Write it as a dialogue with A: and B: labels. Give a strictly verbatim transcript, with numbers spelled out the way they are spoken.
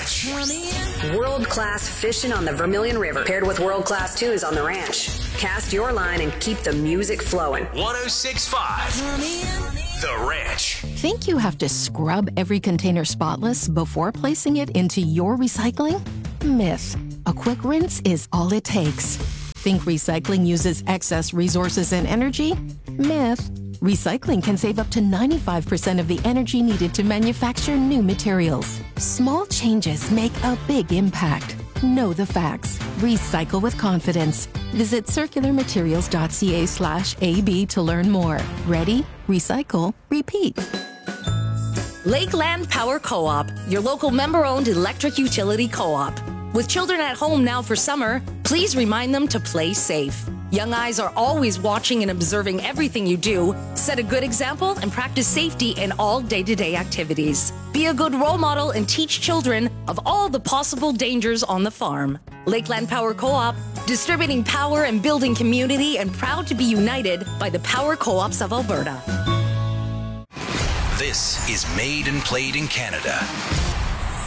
A: Ranch.
B: World-class fishing on the Vermilion River, paired with world-class tunes on the ranch. Cast your line and keep the music flowing.
A: one oh six point five The Ranch.
C: Think you have to scrub every container spotless before placing it into your recycling? Myth. A quick rinse is all it takes. Think recycling uses excess resources and energy? Myth. Recycling can save up to ninety-five percent of the energy needed to manufacture new materials. Small changes make a big impact. Know the facts. Recycle with confidence. Visit circularmaterials.ca slash AB to learn more. Ready? Recycle. Repeat.
D: Lakeland Power Co-op, your local member-owned electric utility co-op. With children at home now for summer, please remind them to play safe. Young eyes are always watching and observing everything you do. Set a good example and practice safety in all day-to-day activities. Be a good role model and teach children of all the possible dangers on the farm. Lakeland Power Co-op, distributing power and building community, and proud to be united by the Power Co-ops of Alberta.
A: This is Made and Played in Canada.